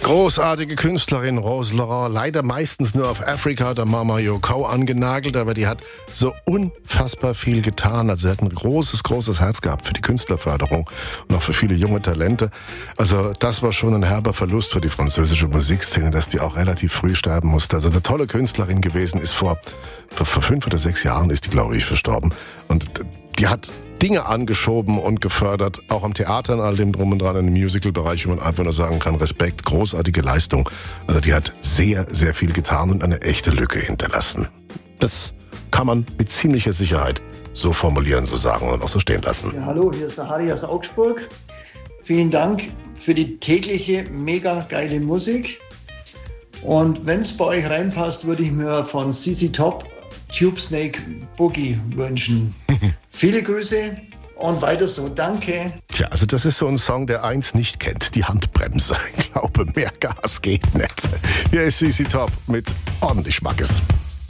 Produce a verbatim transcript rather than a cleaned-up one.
Großartige Künstlerin Rose Laurent, leider meistens nur auf Afrika der Mama Yoko angenagelt, aber die hat so unfassbar viel getan. Also sie hat ein großes, großes Herz gehabt für die Künstlerförderung und auch für viele junge Talente. Also das war schon ein herber Verlust für die französische Musikszene, dass die auch relativ früh sterben musste. Also eine tolle Künstlerin gewesen, ist vor, vor, vor fünf oder sechs Jahren ist die, glaube ich, verstorben. Und die hat Dinge angeschoben und gefördert, auch am Theater und all dem drum und dran, im Musical-Bereich, wo man einfach nur sagen kann, Respekt, großartige Leistung. Also die hat sehr, sehr viel getan und eine echte Lücke hinterlassen. Das kann man mit ziemlicher Sicherheit so formulieren, so sagen und auch so stehen lassen. Ja, hallo, hier ist der Harry aus Augsburg. Vielen Dank für die tägliche, mega geile Musik. Und wenn es bei euch reinpasst, würde ich mir von C C Top Tube Snake Boogie wünschen. Viele Grüße und weiter so. Danke. Tja, also das ist so ein Song, der eins nicht kennt, die Handbremse. Ich glaube, mehr Gas geht nicht. Hier ist C C Top mit ordentlich Schmackes.